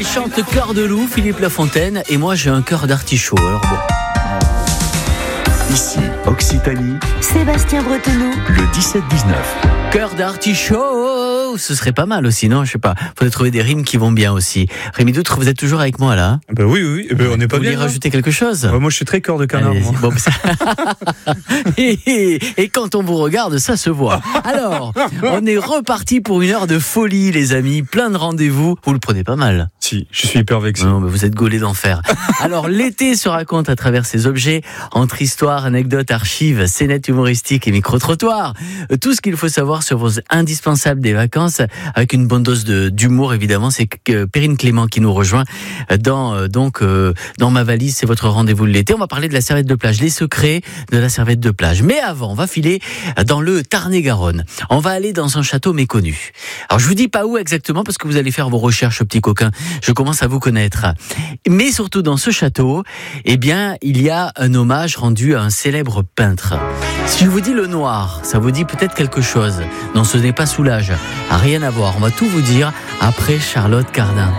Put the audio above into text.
chante Cœur de loup, Philippe Lafontaine, et moi j'ai un cœur d'artichaut. Alors bon. Ici, Occitanie, Sébastien Bretonneau, le 17-19. Cœur d'artichaut, ce serait pas mal aussi, non? Je sais pas. Faudrait trouver des rimes qui vont bien aussi. Rémi Doutre, vous êtes toujours avec moi là? Oui. On n'est pas Vous bien. voulez rajouter quelque chose? Moi, je suis très corps de canard. Allez, Moi. bon, et quand on vous regarde, ça se voit. Alors, on est reparti pour une heure de folie, les amis. Plein de rendez-vous. Vous le prenez pas mal? Si, je suis hyper vexé. Non, mais vous êtes gaulé d'enfer. Alors, l'été se raconte à travers ces objets, entre histoire, anecdotes, archives, scénettes humoristiques et micro-trottoirs. Tout ce qu'il faut savoir sur vos indispensables des vacances, avec une bonne dose d'humour, évidemment. C'est Perrine Clément qui nous rejoint dans Ma valise, c'est votre rendez-vous de l'été. On va parler de la serviette de plage, les secrets de la serviette de plage. Mais avant, on va filer dans le Tarn-et-Garonne. On va aller dans un château méconnu. Alors, je vous dis pas où exactement, parce que vous allez faire vos recherches, petits coquins. Je commence à vous connaître. Mais surtout dans ce château, eh bien, il y a un hommage rendu à un célèbre peintre. Si je vous dis le noir, ça vous dit peut-être quelque chose. Non, ce n'est pas Soulage. Rien à voir. On va tout vous dire après Charlotte Cardin.